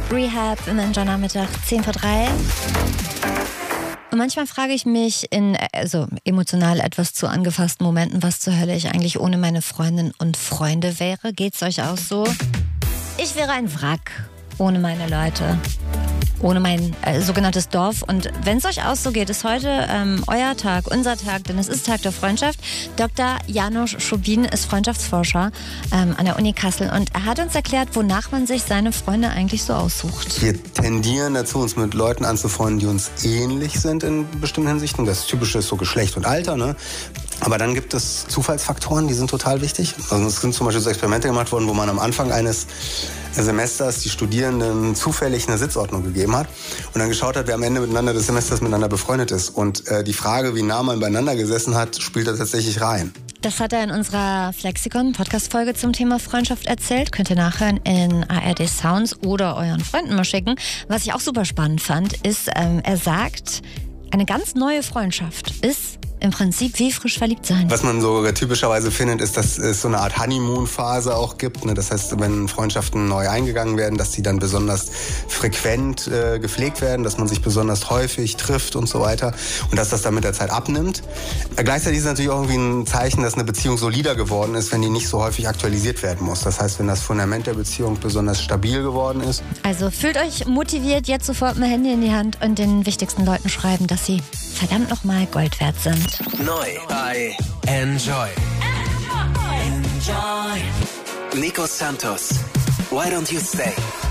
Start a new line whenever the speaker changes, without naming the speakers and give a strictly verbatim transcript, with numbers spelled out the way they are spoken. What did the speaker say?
Rehab im Enjoy-Nachmittag, zehn vor drei. Und manchmal frage ich mich in also emotional etwas zu angefassten Momenten, was zur Hölle ich eigentlich ohne meine Freundinnen und Freunde wäre. Geht's euch auch so? Ich wäre ein Wrack ohne meine Leute. Ohne mein äh, sogenanntes Dorf. Und wenn es euch auch so geht, ist heute ähm, euer Tag, unser Tag, denn es ist Tag der Freundschaft. Doktor Janusz Schubin ist Freundschaftsforscher ähm, an der Uni Kassel und er hat uns erklärt, wonach man sich seine Freunde eigentlich so aussucht.
Wir tendieren dazu, uns mit Leuten anzufreunden, die uns ähnlich sind in bestimmten Hinsichten. Das Typische ist so Geschlecht und Alter, ne? Aber dann gibt es Zufallsfaktoren, die sind total wichtig. Also es sind zum Beispiel so Experimente gemacht worden, wo man am Anfang eines Semesters die Studierenden zufällig eine Sitzordnung gegeben hat und dann geschaut hat, wer am Ende miteinander des Semesters miteinander befreundet ist. Und äh, die Frage, wie nah man beieinander gesessen hat, spielt da tatsächlich rein.
Das hat er in unserer Flexikon-Podcast-Folge zum Thema Freundschaft erzählt. Könnt ihr nachhören in A R D Sounds oder euren Freunden mal schicken. Was ich auch super spannend fand, ist, ähm, er sagt, eine ganz neue Freundschaft ist im Prinzip wie frisch verliebt sein.
Was man so typischerweise findet, ist, dass es so eine Art Honeymoon-Phase auch gibt. Ne? Das heißt, wenn Freundschaften neu eingegangen werden, dass die dann besonders frequent äh, gepflegt werden, dass man sich besonders häufig trifft und so weiter und dass das dann mit der Zeit abnimmt. Äh, gleichzeitig ist es natürlich auch irgendwie ein Zeichen, dass eine Beziehung solider geworden ist, wenn die nicht so häufig aktualisiert werden muss. Das heißt, wenn das Fundament der Beziehung besonders stabil geworden ist.
Also fühlt euch motiviert, jetzt sofort mal Handy in die Hand und den wichtigsten Leuten schreiben, dass sie verdammt nochmal Gold wert sind.
Neu bei Enjoy. Enjoy. Nico Santos, Why Don't You Stay?